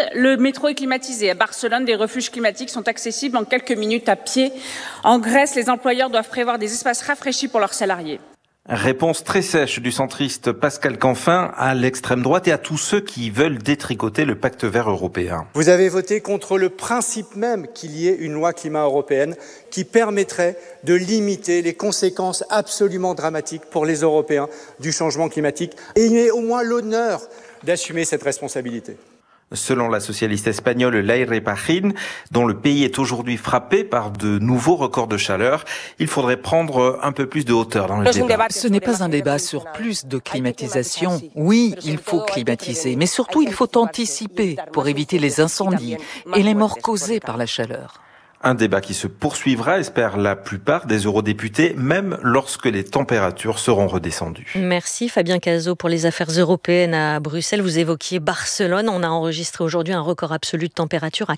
le métro est climatisé. À Barcelone, des refuges climatiques sont accessibles en quelques minutes à pied. En Grèce, les employeurs doivent prévoir des espaces rafraîchis pour leurs salariés. Réponse très sèche du centriste Pascal Canfin à l'extrême droite et à tous ceux qui veulent détricoter le pacte vert européen. Vous avez voté contre le principe même qu'il y ait une loi climat européenne qui permettrait de limiter les conséquences absolument dramatiques pour les Européens du changement climatique. Ayez au moins l'honneur d'assumer cette responsabilité. Selon la socialiste espagnole Laire Pajín, dont le pays est aujourd'hui frappé par de nouveaux records de chaleur, il faudrait prendre un peu plus de hauteur dans le débat. Ce n'est pas un débat sur plus de climatisation. Oui, il faut climatiser, mais surtout il faut anticiper pour éviter les incendies et les morts causées par la chaleur. Un débat qui se poursuivra, espèrent la plupart des eurodéputés, même lorsque les températures seront redescendues. Merci Fabien Cazot pour les affaires européennes à Bruxelles. Vous évoquiez Barcelone. On a enregistré aujourd'hui un record absolu de température à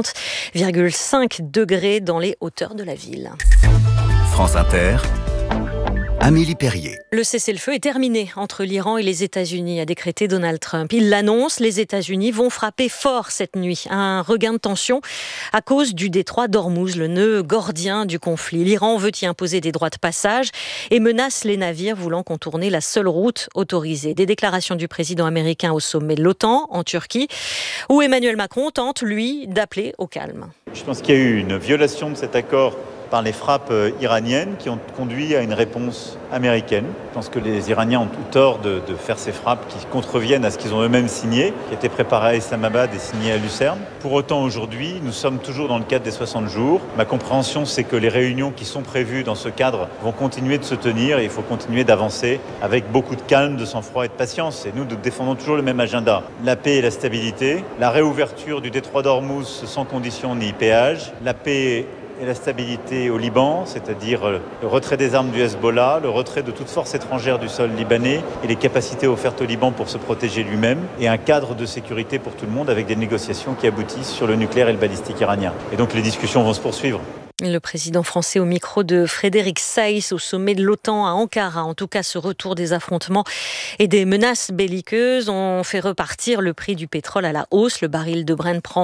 40,5 degrés dans les hauteurs de la ville. France Inter. Amélie Perrier. Le cessez-le-feu est terminé entre l'Iran et les États-Unis, a décrété Donald Trump. Il l'annonce, les États-Unis vont frapper fort cette nuit. Un regain de tension à cause du détroit d'Ormuz, le nœud gordien du conflit. L'Iran veut y imposer des droits de passage et menace les navires voulant contourner la seule route autorisée. Des déclarations du président américain au sommet de l'OTAN en Turquie, où Emmanuel Macron tente, lui, d'appeler au calme. Je pense qu'il y a eu une violation de cet accord par les frappes iraniennes qui ont conduit à une réponse américaine. Je pense que les Iraniens ont tout tort de faire ces frappes qui contreviennent à ce qu'ils ont eux-mêmes signé, qui étaient préparés à Islamabad et signés à Lucerne. Pour autant, aujourd'hui, nous sommes toujours dans le cadre des 60 jours. Ma compréhension, c'est que les réunions qui sont prévues dans ce cadre vont continuer de se tenir et il faut continuer d'avancer avec beaucoup de calme, de sang-froid et de patience. Et nous défendons toujours le même agenda. La paix et la stabilité, la réouverture du détroit d'Ormuz sans condition ni péage, la paix et la stabilité au Liban, c'est-à-dire le retrait des armes du Hezbollah, le retrait de toute force étrangère du sol libanais et les capacités offertes au Liban pour se protéger lui-même, et un cadre de sécurité pour tout le monde avec des négociations qui aboutissent sur le nucléaire et le balistique iranien. Et donc les discussions vont se poursuivre. Le président français au micro de Frédéric Saïs au sommet de l'OTAN à Ankara. En tout cas, ce retour des affrontements et des menaces belliqueuses ont fait repartir le prix du pétrole à la hausse. Le baril de Brent prend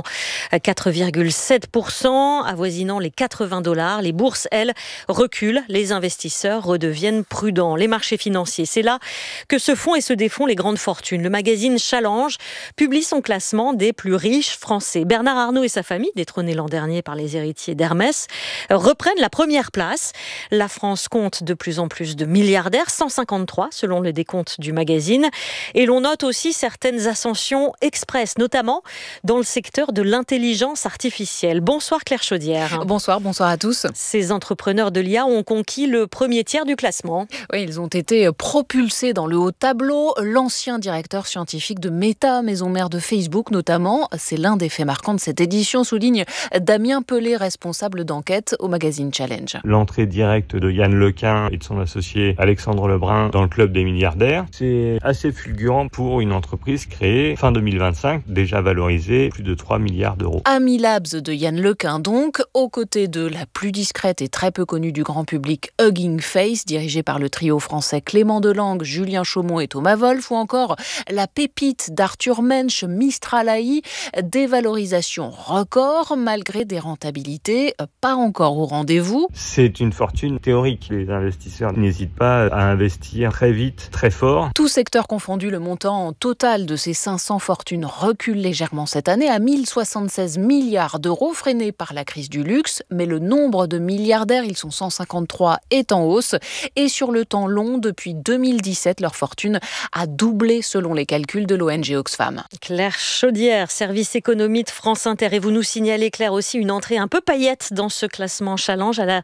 4,7%, avoisinant les $80. Les bourses, elles, reculent. Les investisseurs redeviennent prudents. Les marchés financiers, c'est là que se font et se défont les grandes fortunes. Le magazine Challenge publie son classement des plus riches français. Bernard Arnault et sa famille, détrônés l'an dernier par les héritiers d'Hermès, reprennent la première place. La France compte de plus en plus de milliardaires, 153 selon le décompte du magazine. Et l'on note aussi certaines ascensions express, notamment dans le secteur de l'intelligence artificielle. Bonsoir Claire Chaudière. Bonsoir à tous. Ces entrepreneurs de l'IA ont conquis le premier tiers du classement. Oui, ils ont été propulsés dans le haut tableau. L'ancien directeur scientifique de Meta, maison mère de Facebook notamment, c'est l'un des faits marquants de cette édition, souligne Damien Pelé, responsable d'enquête au magazine Challenge. L'entrée directe de Yann Lequin et de son associé Alexandre Lebrun dans le club des milliardaires, c'est assez fulgurant pour une entreprise créée fin 2025, déjà valorisée plus de 3 milliards d'euros. Amilabs de Yann Lequin donc, aux côtés de la plus discrète et très peu connue du grand public Hugging Face, dirigée par le trio français Clément Delangue, Julien Chaumont et Thomas Wolf, ou encore la pépite d'Arthur Mensch, Mistral AI, des valorisations records malgré des rentabilités pas encore au rendez-vous. C'est une fortune théorique. Les investisseurs n'hésitent pas à investir très vite, très fort. Tout secteur confondu, le montant total de ces 500 fortunes recule légèrement cette année à 1076 milliards d'euros, freiné par la crise du luxe. Mais le nombre de milliardaires, ils sont 153, est en hausse. Et sur le temps long, depuis 2017, leur fortune a doublé selon les calculs de l'ONG Oxfam. Claire Chaudière, service économie de France Inter. Et vous nous signalez, Claire, aussi une entrée un peu paillette dans ce classement Challenge. À la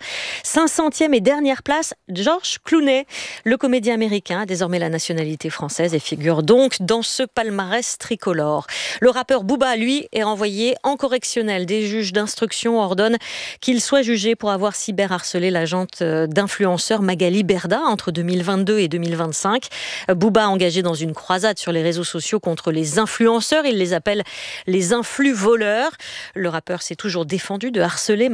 500e et dernière place, George Clooney. Le comédien américain a désormais la nationalité française et figure donc dans ce palmarès tricolore. Le rappeur Booba, lui, est renvoyé en correctionnel. Des juges d'instruction ordonnent qu'il soit jugé pour avoir cyberharcelé l'agente d'influenceur Magali Berda entre 2022 et 2025. Booba engagé dans une croisade sur les réseaux sociaux contre les influenceurs. Il les appelle les influx voleurs. Le rappeur s'est toujours défendu de harceler Magali Berda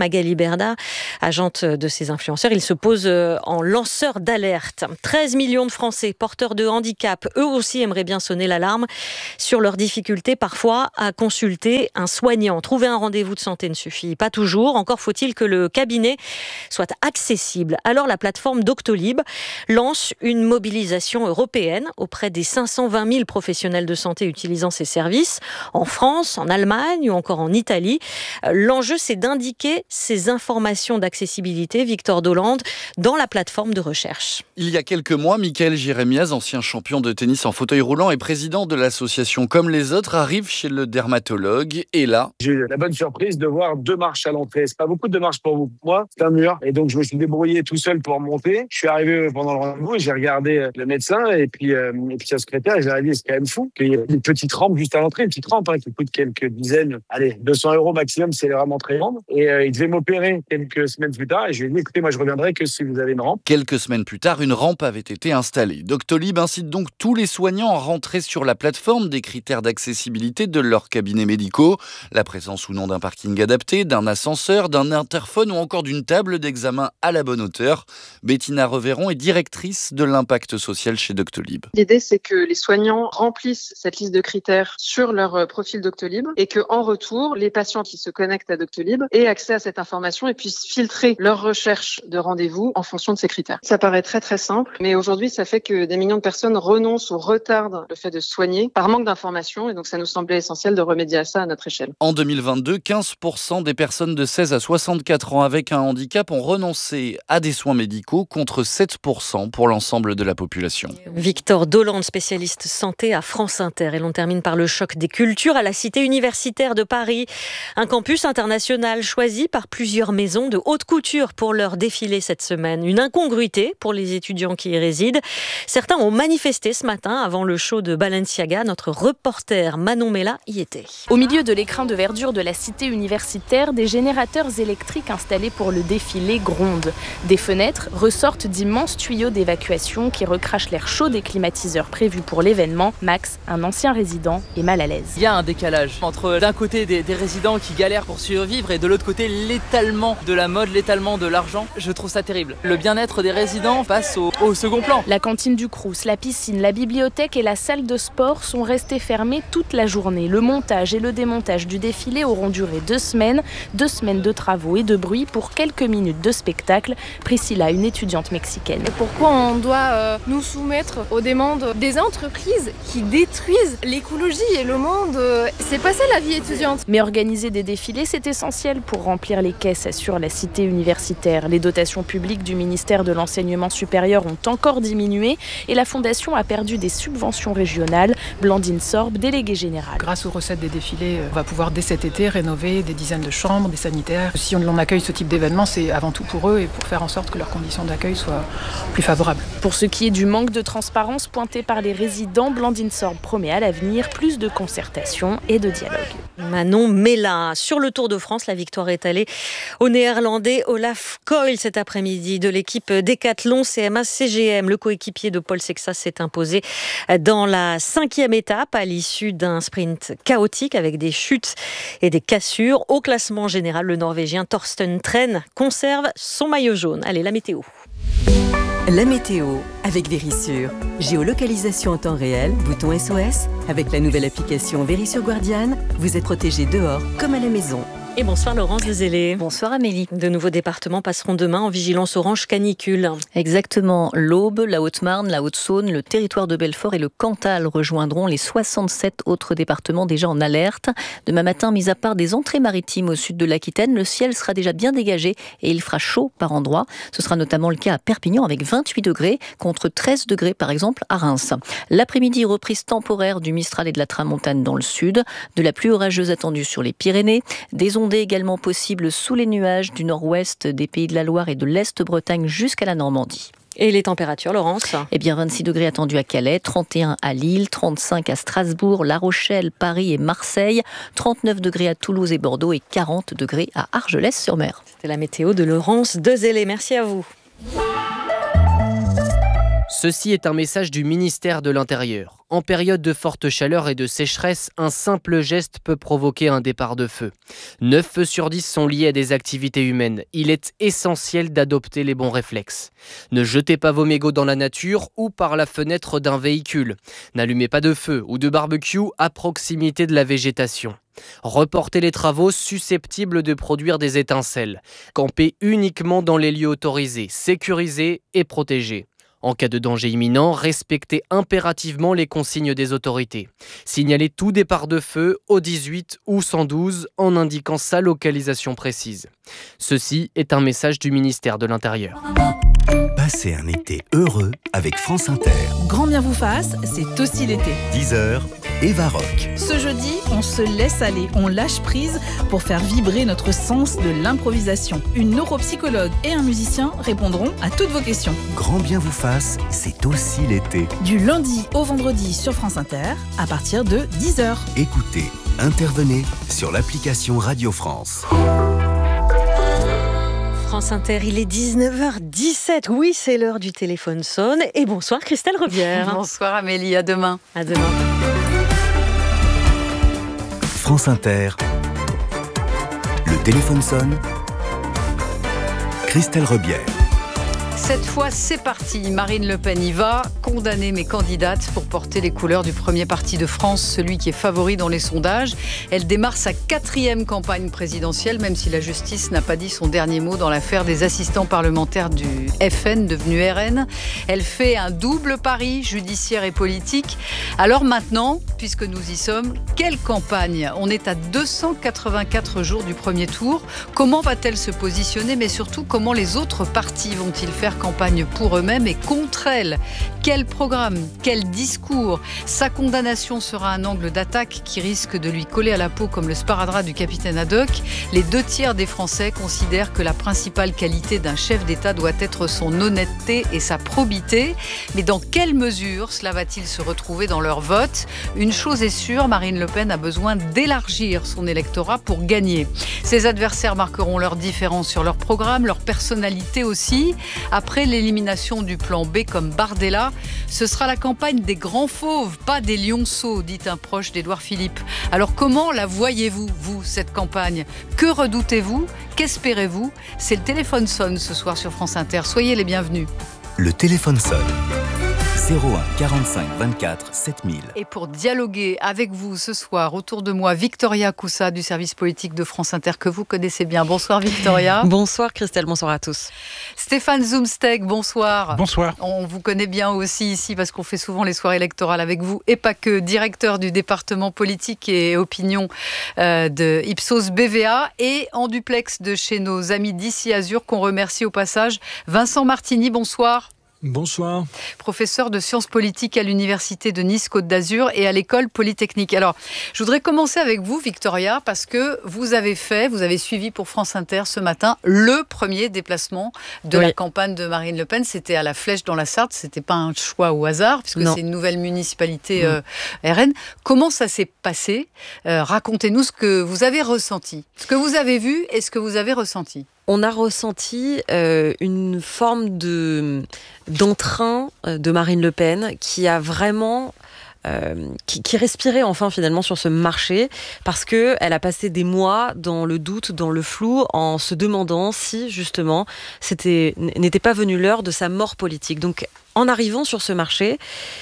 Berda, agente de ces influenceurs. Ils se posent en lanceurs d'alerte. 13 millions de Français porteurs de handicap, eux aussi aimeraient bien sonner l'alarme sur leurs difficultés parfois à consulter un soignant. Trouver un rendez-vous de santé ne suffit pas toujours. Encore faut-il que le cabinet soit accessible. Alors la plateforme Doctolib lance une mobilisation européenne auprès des 520 000 professionnels de santé utilisant ces services en France, en Allemagne ou encore en Italie. L'enjeu, c'est d'indiquer ces informations d'accessibilité, Victor Dolande, dans la plateforme de recherche. Il y a quelques mois, Michael Jérémiaz, ancien champion de tennis en fauteuil roulant et président de l'association Comme les autres, arrive chez le dermatologue et là... J'ai eu la bonne surprise de voir 2 marches à l'entrée. C'est pas beaucoup de marches pour moi, c'est un mur. Et donc je me suis débrouillé tout seul pour monter. Je suis arrivé pendant le rendez-vous et j'ai regardé le médecin et puis sa secrétaire. Et je leur ai dit, c'est quand même fou qu'il y ait une petite rampe juste à l'entrée, une petite rampe qui coûte quelques dizaines, 200 € maximum, c'est vraiment très grande. Et il devait m'opérer quelques semaines plus tard et je lui ai dit, écoutez, moi je reviendrai que si vous avez une rampe. Quelques semaines plus tard, une rampe avait été installée. Doctolib incite donc tous les soignants à rentrer sur la plateforme des critères d'accessibilité de leurs cabinets médicaux, la présence ou non d'un parking adapté, d'un ascenseur, d'un interphone ou encore d'une table d'examen à la bonne hauteur. Bettina Reveron est directrice de l'impact social chez Doctolib. L'idée, c'est que les soignants remplissent cette liste de critères sur leur profil Doctolib et qu'en retour, les patients qui se connectent à Doctolib aient accès à cette information et puissent filtrer leur recherche de rendez-vous en fonction de ces critères. Ça paraît très très simple, mais aujourd'hui, ça fait que des millions de personnes renoncent ou retardent le fait de se soigner par manque d'informations et donc ça nous semblait essentiel de remédier à ça à notre échelle. En 2022, 15% des personnes de 16 à 64 ans avec un handicap ont renoncé à des soins médicaux contre 7% pour l'ensemble de la population. Victor Dolande, spécialiste santé à France Inter. Et l'on termine par le choc des cultures à la Cité universitaire de Paris. Un campus international choisi par plusieurs maisons de haute couture pour leur défilé cette semaine. Une incongruité pour les étudiants qui y résident. Certains ont manifesté ce matin avant le show de Balenciaga. Notre reporter Manon Mella y était. Au milieu de l'écrin de verdure de la Cité universitaire, des générateurs électriques installés pour le défilé grondent. Des fenêtres ressortent d'immenses tuyaux d'évacuation qui recrachent l'air chaud des climatiseurs prévus pour l'événement. Max, un ancien résident, est mal à l'aise. Il y a un décalage entre d'un côté des résidents qui galèrent pour survivre et de l'autre côté l'étalement de la mode, l'étalement de l'argent. Je trouve ça terrible. Le bien-être des résidents passe au second plan. La cantine du Crous, la piscine, la bibliothèque et la salle de sport sont restés fermés toute la journée. Le montage et le démontage du défilé auront duré 2 semaines. 2 semaines de travaux et de bruit pour quelques minutes de spectacle. Priscilla, une étudiante mexicaine. Pourquoi on doit nous soumettre aux demandes des entreprises qui détruisent l'écologie et le monde? C'est pas ça la vie étudiante. Mais organiser des défilés, c'est essentiel pour remplir les caisses, assure la Cité universitaire. Les dotations publiques du ministère de l'Enseignement supérieur ont encore diminué et la Fondation a perdu des subventions régionales. Blandine Sorbe, déléguée générale. Grâce aux recettes des défilés, on va pouvoir dès cet été rénover des dizaines de chambres, des sanitaires. Si on accueille ce type d'événement, c'est avant tout pour eux et pour faire en sorte que leurs conditions d'accueil soient plus favorables. Pour ce qui est du manque de transparence pointé par les résidents, Blandine Sorbe promet à l'avenir plus de concertation et de dialogue. Manon Mella. Sur le Tour de France, la victoire est allée au Néerlandais Olaf Koil cet après-midi de l'équipe Décathlon CMA-CGM. Le coéquipier de Paul Sexas s'est imposé dans la 5e étape à l'issue d'un sprint chaotique avec des chutes et des cassures. Au classement général, le Norvégien Torsten Tren conserve son maillot jaune. Allez, la météo. La météo avec Verisure. Géolocalisation en temps réel, bouton SOS. Avec la nouvelle application Verisure Guardian, vous êtes protégé dehors comme à la maison. Et bonsoir Laurence Dezélé. Bonsoir Amélie. De nouveaux départements passeront demain en vigilance orange canicule. Exactement. L'Aube, la Haute-Marne, la Haute-Saône, le territoire de Belfort et le Cantal rejoindront les 67 autres départements déjà en alerte. Demain matin, mis à part des entrées maritimes au sud de l'Aquitaine, le ciel sera déjà bien dégagé et il fera chaud par endroits. Ce sera notamment le cas à Perpignan avec 28 degrés contre 13 degrés par exemple à Reims. L'après-midi, reprise temporaire du Mistral et de la Tramontane dans le sud. De la pluie orageuse attendue sur les Pyrénées. Des ondées également possibles sous les nuages du nord-ouest des Pays de la Loire et de l'Est-Bretagne jusqu'à la Normandie. Et les températures, Laurence ? Eh bien, 26 degrés attendus à Calais, 31 à Lille, 35 à Strasbourg, La Rochelle, Paris et Marseille, 39 degrés à Toulouse et Bordeaux et 40 degrés à Argelès-sur-Mer. C'était la météo de Laurence Dezélé. Merci à vous. Ceci est un message du ministère de l'Intérieur. En période de forte chaleur et de sécheresse, un simple geste peut provoquer un départ de feu. 9 feux sur 10 sont liés à des activités humaines. Il est essentiel d'adopter les bons réflexes. Ne jetez pas vos mégots dans la nature ou par la fenêtre d'un véhicule. N'allumez pas de feu ou de barbecue à proximité de la végétation. Reportez les travaux susceptibles de produire des étincelles. Campez uniquement dans les lieux autorisés, sécurisés et protégés. En cas de danger imminent, respectez impérativement les consignes des autorités. Signalez tout départ de feu au 18 ou 112 en indiquant sa localisation précise. Ceci est un message du ministère de l'Intérieur. Passez un été heureux avec France Inter. Grand bien vous fasse, c'est aussi l'été. 10h, Eva Rock. Ce jeudi, on se laisse aller, on lâche prise pour faire vibrer notre sens de l'improvisation. Une neuropsychologue et un musicien répondront à toutes vos questions. Grand bien vous fasse, c'est aussi l'été. Du lundi au vendredi sur France Inter, à partir de 10h. Écoutez, intervenez sur l'application Radio France. France Inter, il est 19h17. Oui, c'est l'heure du téléphone sonne. Et bonsoir Christelle Rebière. Bonsoir Amélie, à demain. À demain. France Inter, le téléphone sonne. Christelle Rebière. Cette fois, c'est parti. Marine Le Pen y va, condamner mes candidates pour porter les couleurs du premier parti de France, celui qui est favori dans les sondages. Elle démarre sa 4e campagne présidentielle, même si la justice n'a pas dit son dernier mot dans l'affaire des assistants parlementaires du FN, devenu RN. Elle fait un double pari judiciaire et politique. Alors maintenant, puisque nous y sommes, quelle campagne ? On est à 284 jours du premier tour. Comment va-t-elle se positionner ? Mais surtout, comment les autres partis vont-ils faire campagne pour eux-mêmes et contre elle? Quel programme? Quel discours? Sa condamnation sera un angle d'attaque qui risque de lui coller à la peau comme le sparadrap du capitaine Haddock. Les 2/3 des Français considèrent que la principale qualité d'un chef d'État doit être son honnêteté et sa probité. Mais dans quelle mesure cela va-t-il se retrouver dans leur vote? Une chose est sûre, Marine Le Pen a besoin d'élargir son électorat pour gagner. Ses adversaires marqueront leurs différences sur leur programme, leur personnalité aussi. Après l'élimination du plan B comme Bardella, ce sera la campagne des grands fauves, pas des lionceaux, dit un proche d'Édouard Philippe. Alors comment la voyez-vous, vous, cette campagne? Que redoutez-vous? Qu'espérez-vous? C'est le téléphone sonne ce soir sur France Inter. Soyez les bienvenus. Le téléphone sonne. 01 45 24 7000. Et pour dialoguer avec vous ce soir, autour de moi, Victoria Coussa du service politique de France Inter que vous connaissez bien. Bonsoir Victoria. Bonsoir Christelle, bonsoir à tous. Stéphane Zumsteg, bonsoir. Bonsoir. On vous connaît bien aussi ici parce qu'on fait souvent les soirées électorales avec vous et pas que, directeur du département politique et opinion de Ipsos BVA et en duplex de chez nos amis d'ici Azur qu'on remercie au passage. Vincent Martini, bonsoir. Bonsoir. Professeur de sciences politiques à l'université de Nice-Côte d'Azur et à l'école polytechnique. Alors, je voudrais commencer avec vous, Victoria, parce que vous avez suivi pour France Inter ce matin le premier déplacement de la campagne de Marine Le Pen. C'était à la Flèche dans la Sarthe. C'était pas un choix au hasard, puisque c'est une nouvelle municipalité RN. Comment ça s'est passé? Racontez-nous ce que vous avez ressenti, ce que vous avez vu et ce que vous avez ressenti. On a ressenti une forme d'entrain de Marine Le Pen qui a vraiment... qui respirait enfin finalement sur ce marché parce qu'elle a passé des mois dans le doute, dans le flou, en se demandant si justement n'était pas venue l'heure de sa mort politique. Donc en arrivant sur ce marché,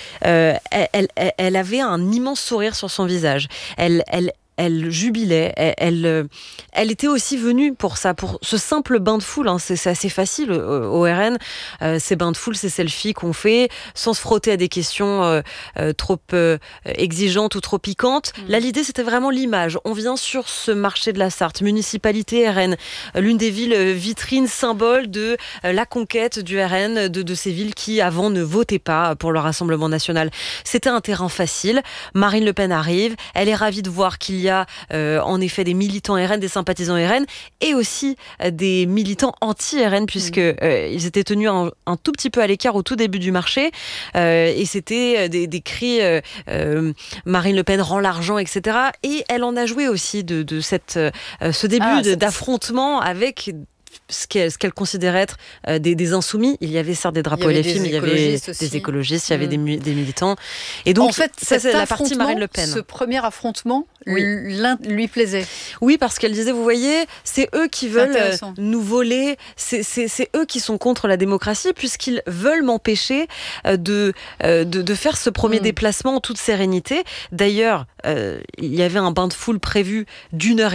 elle avait un immense sourire sur son visage. Elle jubilait, elle était aussi venue pour ça, pour ce simple bain de foule. C'est assez facile au RN, ces bains de foule, ces selfies qu'on fait sans se frotter à des questions trop exigeantes ou trop piquantes. Là, l'idée, c'était vraiment l'image. On vient sur ce marché de la Sarthe, municipalité RN, l'une des villes vitrines, symbole de la conquête du RN, de ces villes qui, avant, ne votaient pas pour le Rassemblement national. C'était un terrain facile. Marine Le Pen arrive, elle est ravie de voir qu'il y a en effet des militants RN, des sympathisants RN et aussi des militants anti-RN puisque ils étaient tenus un tout petit peu à l'écart au tout début du marché et c'était des cris Marine Le Pen rend l'argent, etc. Et elle en a joué aussi de ce début d'affrontement avec ce qu'elle considérait être des insoumis. Il y avait certes des drapeaux LFI, mais il y avait des écologistes, il y avait des militants. Et donc, en fait, ça, c'est la partie Marine Le Pen. Ce premier affrontement lui plaisait. Oui, parce qu'elle disait, vous voyez, c'est eux qui veulent nous voler, c'est eux qui sont contre la démocratie, puisqu'ils veulent m'empêcher de faire ce premier déplacement en toute sérénité. D'ailleurs, il y avait un bain de foule prévu d'1h30.